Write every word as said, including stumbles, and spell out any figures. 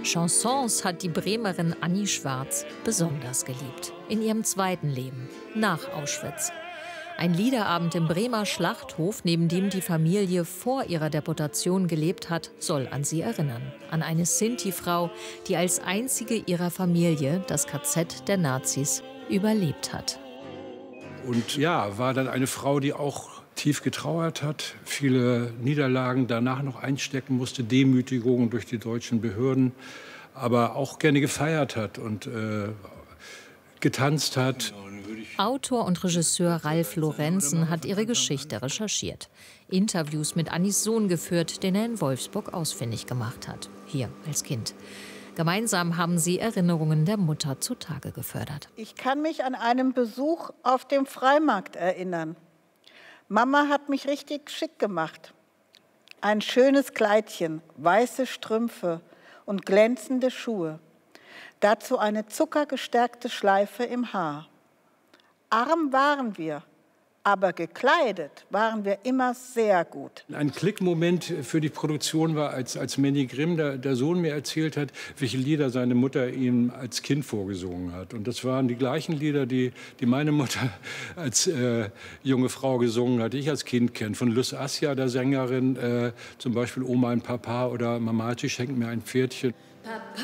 Chansons hat die Bremerin Annie Schwarz besonders geliebt. In ihrem zweiten Leben, nach Auschwitz. Ein Liederabend im Bremer Schlachthof, neben dem die Familie vor ihrer Deportation gelebt hat, soll an sie erinnern. An eine Sinti-Frau, die als einzige ihrer Familie das K Z der Nazis überlebt hat. Und ja, war dann eine Frau, die auch tief getrauert hat, viele Niederlagen danach noch einstecken musste, Demütigungen durch die deutschen Behörden, aber auch gerne gefeiert hat und äh, getanzt hat. Autor und Regisseur Ralf Lorenzen hat ihre Geschichte recherchiert. Interviews mit Annies Sohn geführt, den er in Wolfsburg ausfindig gemacht hat. Hier als Kind. Gemeinsam haben sie Erinnerungen der Mutter zutage gefördert. Ich kann mich an einen Besuch auf dem Freimarkt erinnern. Mama hat mich richtig schick gemacht. Ein schönes Kleidchen, weiße Strümpfe und glänzende Schuhe. Dazu eine zuckergestärkte Schleife im Haar. Arm waren wir, aber gekleidet waren wir immer sehr gut. Ein Klickmoment für die Produktion war, als, als Manny Grimm, der, der Sohn, mir erzählt hat, welche Lieder seine Mutter ihm als Kind vorgesungen hat. Und das waren die gleichen Lieder, die, die meine Mutter als äh, junge Frau gesungen hat, die ich als Kind kenne. Von Lys Assia, der Sängerin, äh, zum Beispiel Oma und Papa oder Mamachi schenkt mir ein Pferdchen. Papa,